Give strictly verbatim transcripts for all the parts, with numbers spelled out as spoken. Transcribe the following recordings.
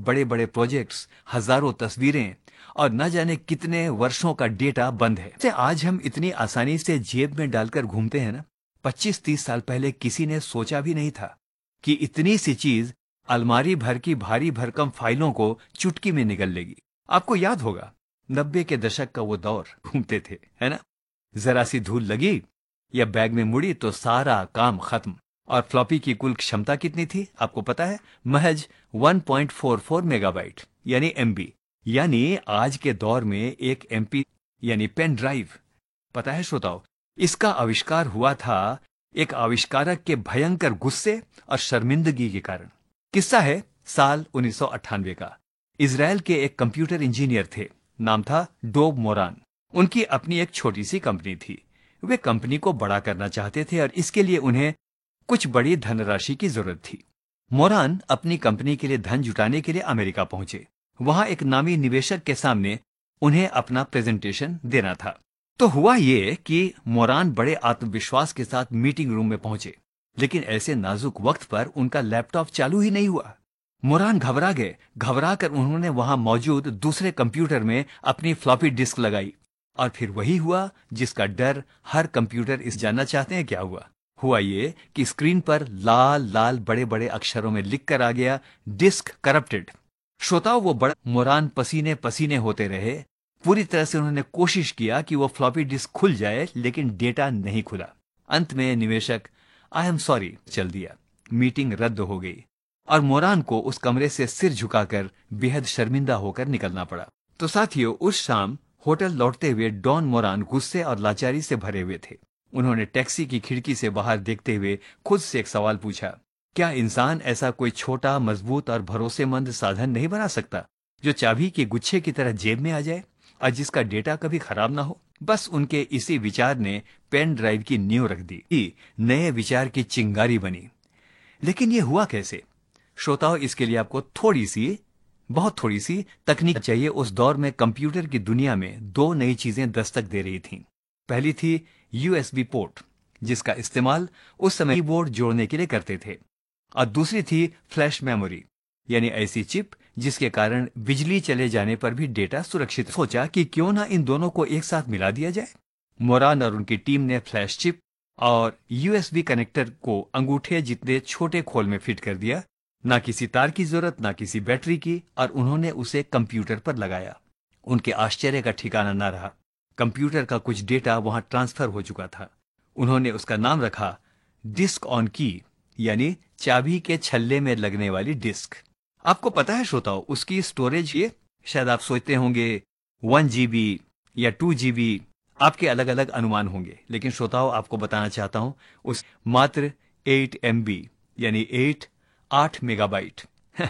बड़े बड़े प्रोजेक्ट्स, हजारों तस्वीरें और न जाने कितने वर्षों का डेटा बंद है। से आज हम इतनी आसानी से जेब में डालकर घूमते हैं ना, पच्चीस तीस साल पहले किसी ने सोचा भी नहीं था कि इतनी सी चीज अलमारी भर की भारी भरकम फाइलों को चुटकी में निगल लेगी। आपको याद होगा नब्बे के दशक का वो दौर, घूमते थे, है ना? जरा सी धूल लगी या बैग में मुड़ी तो सारा काम खत्म। और फ्लॉपी की कुल क्षमता कितनी थी आपको पता है? महज एक पॉइंट चार चार मेगाबाइट यानी एमबी। यानी आज के दौर में एक एमपी यानी पेन ड्राइव, पता है श्रोताओ, इसका आविष्कार हुआ था एक आविष्कारक के भयंकर गुस्से और शर्मिंदगी के कारण। किस्सा है साल उन्नीस सौ अट्ठानवे का। इजराइल के एक कंप्यूटर इंजीनियर थे, नाम था डोव मोरान। उनकी अपनी एक छोटी सी कंपनी थी। वे कंपनी को बड़ा करना चाहते थे और इसके लिए उन्हें कुछ बड़ी धनराशि की जरूरत थी। मोरान अपनी कंपनी के लिए धन जुटाने के लिए अमेरिका पहुंचे। वहां एक नामी निवेशक के सामने उन्हें अपना प्रेजेंटेशन देना था। तो हुआ ये कि मोरान बड़े आत्मविश्वास के साथ मीटिंग रूम में पहुंचे, लेकिन ऐसे नाजुक वक्त पर उनका लैपटॉप चालू ही नहीं हुआ। मोरान घबरा गए। घबरा कर उन्होंने वहां मौजूद दूसरे कंप्यूटर में अपनी फ्लॉपी डिस्क लगाई और फिर वही हुआ जिसका डर हर कंप्यूटर इस जानना चाहते हैं क्या हुआ। हुआ ये कि स्क्रीन पर लाल लाल बड़े बड़े अक्षरों में लिख कर आ गया, डिस्क करप्टेड। श्रोताओं, वो बड़ा मोरान पसीने पसीने होते रहे। पूरी तरह से उन्होंने कोशिश किया कि वो फ्लॉपी डिस्क खुल जाए, लेकिन डेटा नहीं खुला। अंत में निवेशक आई एम सॉरी चल दिया। मीटिंग रद्द हो गई और मोरान को उस कमरे से सिर झुकाकर बेहद शर्मिंदा होकर निकलना पड़ा। तो साथियों, उस शाम होटल लौटते हुए डॉन मोरान गुस्से और लाचारी से भरे हुए थे। उन्होंने टैक्सी की खिड़की से बाहर देखते हुए खुद से एक सवाल पूछा, क्या इंसान ऐसा कोई छोटा, मजबूत और भरोसेमंद साधन नहीं बना सकता जो चाबी के गुच्छे की तरह जेब में आ जाए और जिसका डेटा कभी खराब ना हो? बस उनके इसी विचार ने पेन ड्राइव की नींव रख दी। नए विचार की चिंगारी बनी। लेकिन ये हुआ कैसे? श्रोताओं, इसके लिए आपको थोड़ी सी, बहुत थोड़ी सी तकनीक चाहिए। उस दौर में कंप्यूटर की दुनिया में दो नई चीजें दस्तक दे रही थीं। पहली थी यूएसबी पोर्ट, जिसका इस्तेमाल उस समय कीबोर्ड जोड़ने के लिए करते थे, और दूसरी थी फ्लैश मेमोरी, यानी ऐसी चिप जिसके कारण बिजली चले जाने पर भी डेटा सुरक्षित। सोचा कि क्यों ना इन दोनों को एक साथ मिला दिया जाए। मोरान और उनकी टीम ने फ्लैश चिप और यूएसबी कनेक्टर को अंगूठे जितने छोटे खोल में फिट कर दिया। ना किसी तार की जरूरत, ना किसी बैटरी की, और उन्होंने उसे कंप्यूटर पर लगाया। उनके आश्चर्य का ठिकाना न रहा। कंप्यूटर का कुछ डेटा वहां ट्रांसफर हो चुका था। उन्होंने उसका नाम रखा डिस्क ऑन की, यानी चाबी के छल्ले में लगने वाली डिस्क। आपको पता है श्रोताओ, उसकी स्टोरेज, ये शायद आप सोचते होंगे वन जीबी या टू जीबी, आपके अलग अलग अनुमान होंगे, लेकिन श्रोताओं आपको बताना चाहता हूं उस मात्र एट एमबी यानी एट आठ मेगाबाइट।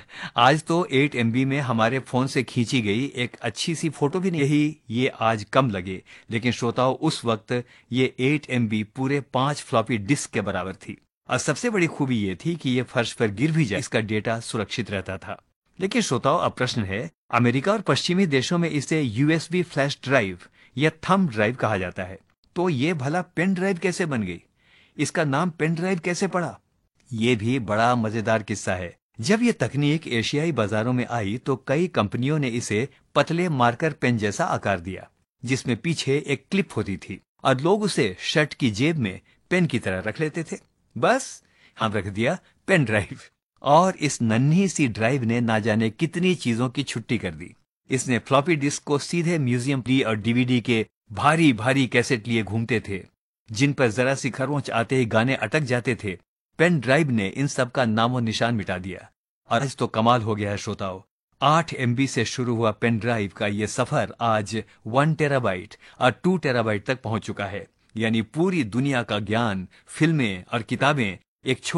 आज तो एट एमबी में हमारे फोन से खींची गई एक अच्छी सी फोटो भी नहीं, यही ये आज कम लगे, लेकिन श्रोताओं उस वक्त ये एट एमबी पूरे पांच फ्लॉपी डिस्क के बराबर थी। और सबसे बड़ी खूबी ये थी कि ये फर्श पर गिर भी जाए, इसका डेटा सुरक्षित रहता था। लेकिन श्रोताओं, अब प्रश्न है, अमेरिका और पश्चिमी देशों में इसे यूएसबी फ्लैश ड्राइव या थंब ड्राइव कहा जाता है, तो ये भला पेन ड्राइव कैसे बन गई? इसका नाम पेन ड्राइव कैसे पड़ा? ये भी बड़ा मजेदार किस्सा है। जब ये तकनीक एशियाई बाजारों में आई तो कई कंपनियों ने इसे पतले मार्कर पेन जैसा आकार दिया, जिसमें पीछे एक क्लिप होती थी और लोग उसे शर्ट की जेब में पेन की तरह रख लेते थे। बस हम रख दिया पेन ड्राइव। और इस नन्ही सी ड्राइव ने ना जाने कितनी चीजों की छुट्टी कर दी। इसने फ्लॉपी डिस्क को सीधे म्यूजियम डी और डीवीडी के भारी भारी कैसेट लिए घूमते थे, जिन पर जरा सी खरोंच आते ही गाने अटक जाते थे। पेन ड्राइव ने इन सब का नामो निशान मिटा दिया। और आज तो कमाल हो गया है श्रोताओं, आठ एमबी से शुरू हुआ पेन ड्राइव का ये सफर आज वन टेराबाइट और टू टेराबाइट तक पहुंच चुका है। यानी पूरी दुनिया का ज्ञान, फिल्में और किताबें एक